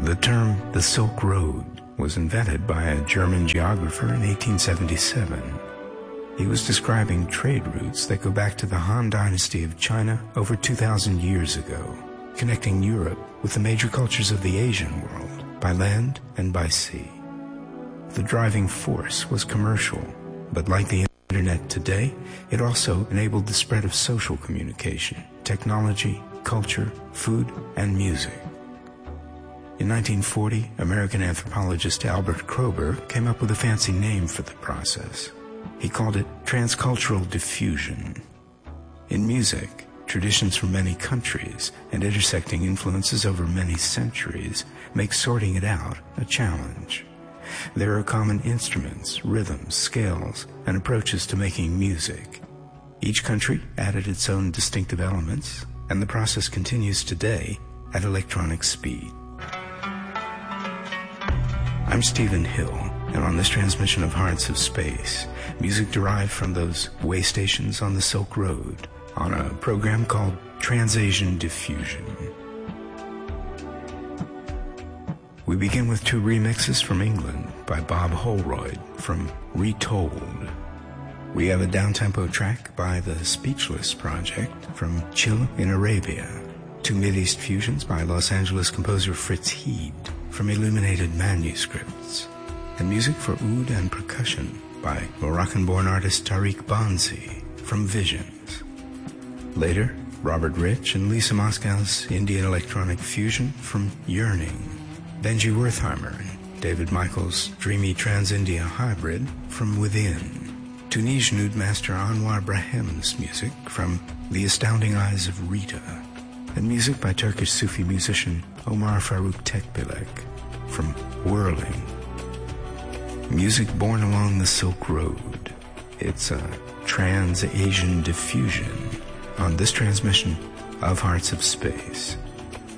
The term the Silk Road was invented by a German geographer in 1877. He was describing trade routes that go back to the Han Dynasty of China over 2,000 years ago, connecting Europe with the major cultures of the Asian world by land and by sea. The driving force was commercial, but like the Internet today, it also enabled the spread of social communication, technology, culture, food, and music. In 1940, American anthropologist Albert Kroeber came up with a fancy name for the process. He called it transcultural diffusion. In music, traditions from many countries and intersecting influences over many centuries make sorting it out a challenge. There are common instruments, rhythms, scales, and approaches to making music. Each country added its own distinctive elements, and the process continues today at electronic speed. I'm Stephen Hill, and on this transmission of Hearts of Space, music derived from those way stations on the Silk Road, on a program called Trans-Asian Diffusion. We begin with two remixes from England by Bob Holroyd from Retold. We have a downtempo track by the Speechless Project from Chill in Arabia, two Mideast fusions by Los Angeles composer Fritz Heed from Illuminated Manuscripts, and music for oud and percussion by Moroccan-born artist Tariq Banzi from Visions. Later, Robert Rich and Lisa Moscow's Indian electronic fusion from Yearning, Benji Wertheimer and David Michael's dreamy Trans-India hybrid from Within, Tunisian oud master Anwar Brahim's music from The Astounding Eyes of Rita, and music by Turkish Sufi musician Omar Faruk Tekbilek from Whirling. Music born along the Silk Road. It's a Trans-Asian diffusion on this transmission of Hearts of Space.